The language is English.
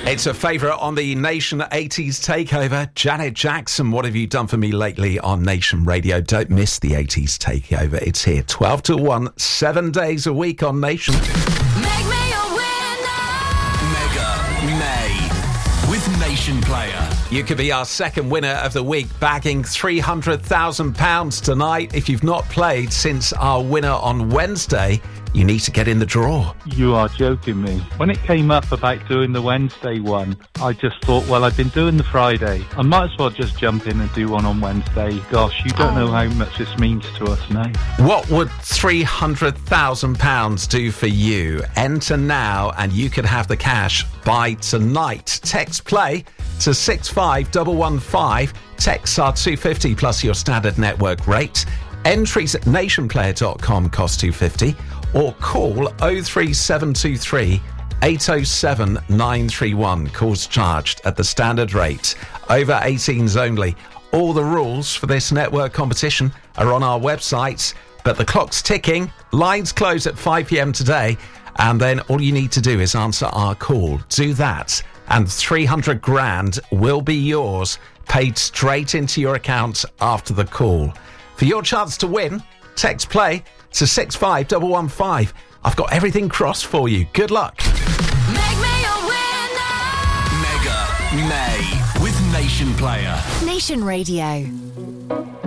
It's a favourite on the Nation 80s takeover. Janet Jackson, what have you done for me lately on Nation Radio? Don't miss the 80s takeover. It's here 12 to 1, 7 days a week on Nation. Make me a winner. Mega May with Nation Player. You could be our second winner of the week, bagging £300,000 tonight. If you've not played since our winner on Wednesday, you need to get in the draw. You are joking me. When it came up about doing the Wednesday one, I just thought, well, I've been doing the Friday. I might as well just jump in and do one on Wednesday. Gosh, you don't know how much this means to us now. What would £300,000 do for you? Enter now and you could have the cash by tonight. Text play to 65115. Texts are $2.50 plus your standard network rate. Entries at nationplayer.com cost $2.50 or call 03723 807 931. Calls charged at the standard rate. Over 18s only. All the rules for this network competition are on our website, but the clock's ticking. Lines close at 5 p.m. today, and then all you need to do is answer our call. Do that, and 300 grand will be yours, paid straight into your account after the call. For your chance to win, text play to 65115. I've got everything crossed for you. Good luck. Make me a winner. Mega May with Nation Player. Nation Radio.